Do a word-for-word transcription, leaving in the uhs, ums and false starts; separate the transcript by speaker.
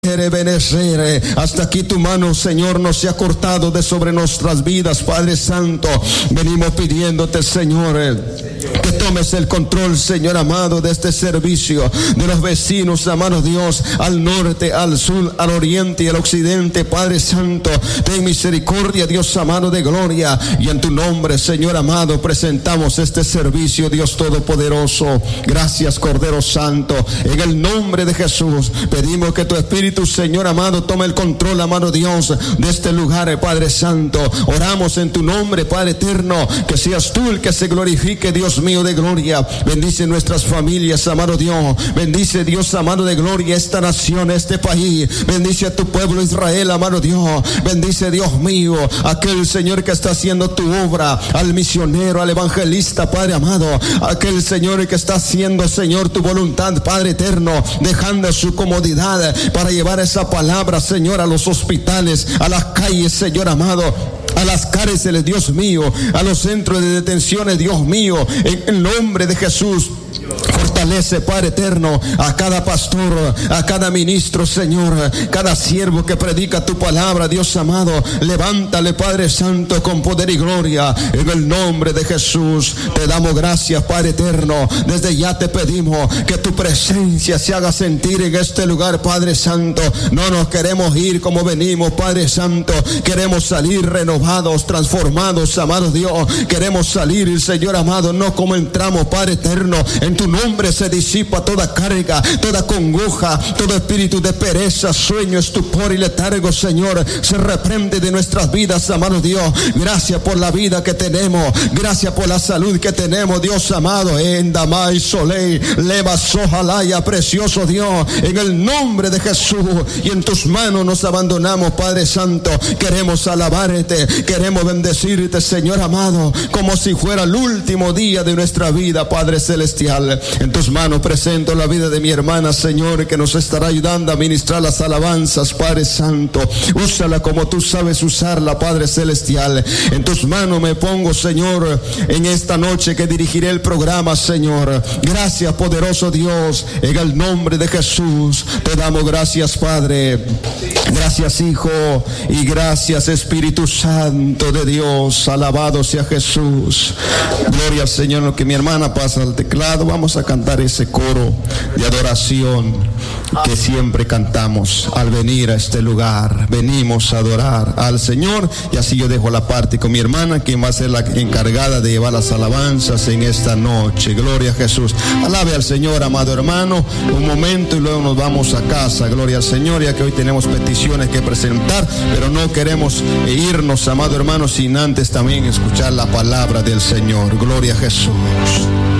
Speaker 1: Hasta aquí tu mano, Señor, no se ha cortado de sobre nuestras vidas, Padre Santo. Venimos pidiéndote, Señor, que tomes el control, Señor amado, de este servicio, de los vecinos, amado Dios, al norte, al sur, al oriente y al occidente, Padre Santo. Ten misericordia, Dios amado de gloria, y en tu nombre, Señor amado, presentamos este servicio, Dios Todopoderoso. Gracias, Cordero Santo. En el nombre de Jesús pedimos que tu Espíritu, tu Señor amado, toma el control, amado Dios, de este lugar, Padre Santo. Oramos en tu nombre, Padre eterno, que seas tú el que se glorifique, Dios mío de gloria. Bendice nuestras familias, amado Dios. Bendice, Dios amado de gloria, esta nación, este país. Bendice a tu pueblo Israel, amado Dios. Bendice, Dios mío, aquel Señor que está haciendo tu obra, al misionero, al evangelista, Padre amado, aquel Señor que está haciendo, Señor, tu voluntad, Padre eterno, dejando su comodidad para llevar llevar esa palabra, Señor, a los hospitales, a las calles, Señor amado, a las cárceles, Dios mío, a los centros de detenciones, Dios mío, en el nombre de Jesús. Fortalece, Padre eterno, a cada pastor, a cada ministro, Señor, cada siervo que predica tu palabra, Dios amado. Levántale, Padre Santo, con poder y gloria, en el nombre de Jesús. Te damos gracias, Padre eterno. Desde ya te pedimos que tu presencia se haga sentir en este lugar, Padre Santo. No nos queremos ir como venimos, Padre Santo. Queremos salir renovados, transformados, amado Dios. Queremos salir, Señor amado, no como entramos, Padre eterno. En tu nombre se disipa toda carga, toda congoja, todo espíritu de pereza, sueño, estupor y letargo, Señor. Se reprende de nuestras vidas, amado Dios. Gracias por la vida que tenemos. Gracias por la salud que tenemos, Dios amado. En Damay Soleil, Leva Sojalaya, precioso Dios. En el nombre de Jesús y en tus manos nos abandonamos, Padre Santo. Queremos alabarte, queremos bendecirte, Señor amado, como si fuera el último día de nuestra vida, Padre Celestial. En tus manos presento la vida de mi hermana, Señor, que nos estará ayudando a ministrar las alabanzas, Padre Santo. Úsala como tú sabes usarla, Padre Celestial. En tus manos me pongo, Señor, en esta noche que dirigiré el programa, Señor. Gracias, poderoso Dios. En el nombre de Jesús te damos gracias, Padre. Gracias, Hijo, y gracias, Espíritu Santo de Dios. Alabado sea Jesús. Gloria al Señor. Lo que mi hermana pasa al teclado, vamos a cantar ese coro de adoración que siempre cantamos al venir a este lugar. Venimos a adorar al Señor, y así yo dejo la parte con mi hermana, quien va a ser la encargada de llevar las alabanzas en esta noche. Gloria a Jesús. Alabe al Señor, amado hermano, un momento y luego nos vamos a casa. Gloria al Señor, ya que hoy tenemos peticiones que presentar, pero no queremos irnos, amado hermano, sin antes también escuchar la palabra del Señor. Gloria a Jesús.